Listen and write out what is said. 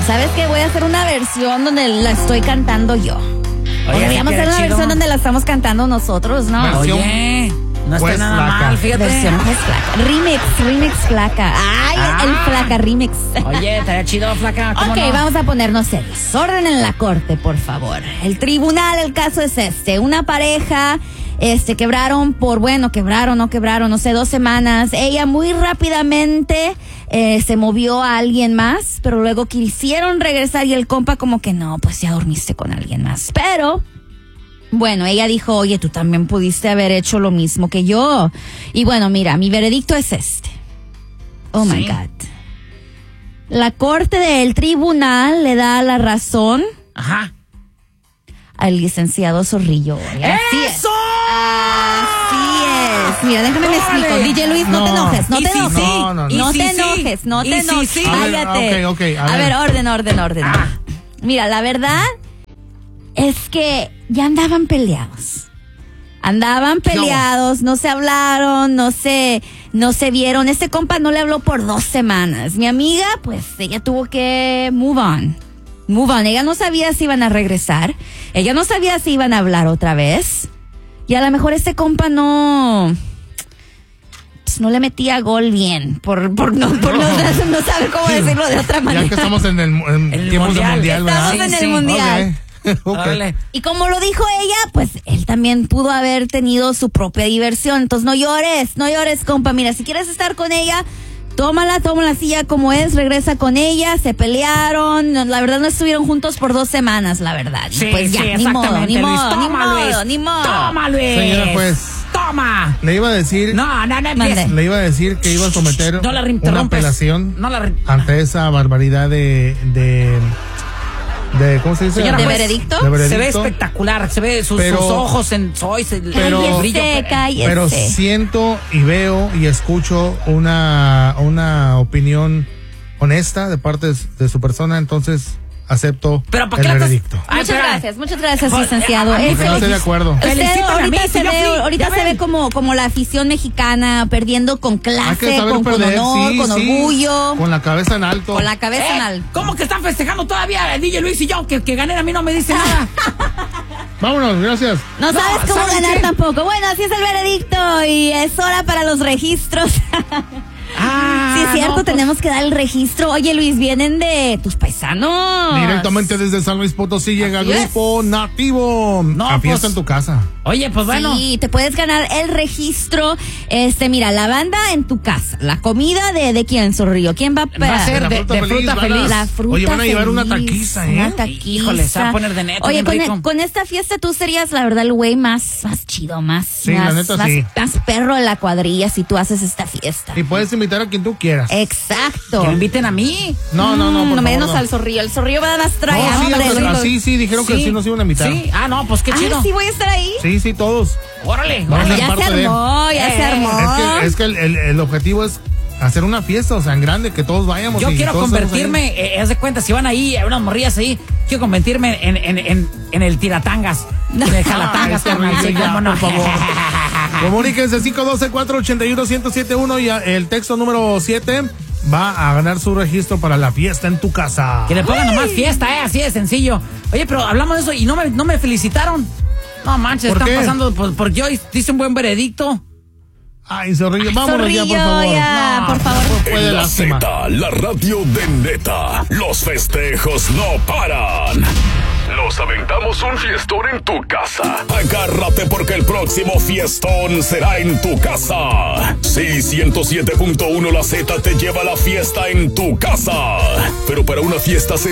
¿sabes qué? Voy a hacer una versión donde la estoy cantando yo. Oye, Podríamos hacer una versión donde la estamos cantando nosotros, ¿no? Oye, no está pues nada flaca. mal, fíjate. Versión pues flaca. Remix flaca. Ay, el flaca remix. Oye, estaría chido, flaca. ¿Cómo Ok, no? vamos a ponernos serios. Orden en la corte, por favor. El tribunal, el caso es una pareja, quebraron, no sé, 2 semanas. Ella muy rápidamente se movió a alguien más, pero luego quisieron regresar y el compa como que no, pues ya dormiste con alguien más. Pero bueno, ella dijo, oye, tú también pudiste haber hecho lo mismo que yo. Y bueno, mira, mi veredicto es este. Oh my God. La corte del tribunal le da la razón Ajá. al licenciado Zorrillo. Así es. ¡Eso! Así es. Mira, déjame me ¡Órale! explico. DJ Luis, no te enojes, no Y te sí, enojes. sí. No Y No sí, te sí. enojes, no Y te sí, enojes. sí. Cállate. Ok, A ver, orden. Mira, la verdad es que ya andaban peleados. No se hablaron, no se vieron. Este compa no le habló por 2 semanas. Mi amiga, pues, ella tuvo que move on. Ella no sabía si iban a regresar. Ella no sabía si iban a hablar otra vez. Y a lo mejor este compa no le metía gol bien. No sabe cómo decirlo de otra manera. Ya que estamos en el tiempos del mundial, ¿verdad? Estamos en el mundial. Ok. Órale. Y como lo dijo ella, pues él también pudo haber tenido su propia diversión. Entonces no llores, compa. Mira, si quieres estar con ella, tómala así ya como es, regresa con ella, se pelearon. La verdad no estuvieron juntos por 2 semanas, la verdad. Sí, pues ya, sí, ni modo, exactamente, ni Luis. modo, Toma, ni modo. Toma, Luis. Señora juez. Toma. Le iba a decir Mande. le iba a decir que iba a someter No la una interrumpes. apelación No la ante esa barbaridad de ¿cómo se dice? Señora ¿De juez, veredicto? De veredicto. Se ve espectacular, se ve sus Pero- ojos el brillo. Cállese. Pero siento y veo y escucho una opinión honesta de parte de su persona, entonces acepto Pero ¿para el qué la estás- veredicto. Ay, Muchas gracias, Pues, licenciado. a mí Porque no estoy de acuerdo. Usted Felicítame a mí, ahorita si se yo ve, fui, ahorita ya se ven. ve como la afición mexicana perdiendo con Hay que clase, saber con perder, honor, sí, con sí, orgullo, con la cabeza en alto. con la cabeza en alto. ¿Cómo que están festejando todavía el DJ Luis y yo? Que gané a mí no me dice nada. Vámonos, gracias. No sabes cómo ¿saben ganar qué? tampoco. Bueno, así es el veredicto y es hora para los registros. Sí, es cierto, no, pues, tenemos que dar el registro. Oye, Luis, vienen de tus paisanos. Directamente desde San Luis Potosí llega Así es. Grupo Nativo. No, A fiesta pues, en tu casa. Oye, pues bueno. Sí, te puedes ganar el registro. Mira, la banda en tu casa. La comida de quién, Zorrillo. ¿Quién va Va a ser La de fruta fruta feliz, feliz. La fruta Oye, van a llevar una feliz, taquiza, ¿eh? Una taquiza. Híjole, se va a poner de neta, Oye, bien rico. con esta fiesta tú serías, la verdad, el güey más chido, más la neta, sí. más perro de la cuadrilla si tú haces esta fiesta. Y puedes invitar a quien tú quieras. Exacto. Que me inviten a mí. No, por no menos favor, no. al Zorrillo. El Zorrillo va a dar trae No, sí, hambre. así sí, dijeron que sí nos iban a invitar. Sí, no, pues qué chido. Ay, sí voy a estar ahí. Sí, todos. Órale, Vamos órale. a ser Ya se parte de- armó, ya se armó. Es que el objetivo es hacer una fiesta, o sea, en grande, que todos vayamos. Yo y quiero todos estemos convertirme, haz de cuenta, si van ahí, unas morrillas ahí, quiero convertirme en el tiratangas. En el jalatangas, Ay, carnal, sí, Zorrillo, ya, cómo no. por favor. Comuníquense 512-481-1071 y el texto número 7 va a ganar su registro para la fiesta en tu casa. Que le pongan nomás fiesta, así de sencillo. Oye, pero hablamos de eso y no me felicitaron. No manches, ¿Por están qué? pasando porque hoy dice un buen veredicto. Ay, Zorrillo, vámonos ya, por Zorrillo, favor. ya, No, por favor. Fue de En la lástima. Z, la radio de neta. Los festejos no paran. Nos aventamos un fiestón en tu casa. Agárrate porque el próximo fiestón será en tu casa. Sí, 107.1 la Z te lleva a la fiesta en tu casa. Pero para una fiesta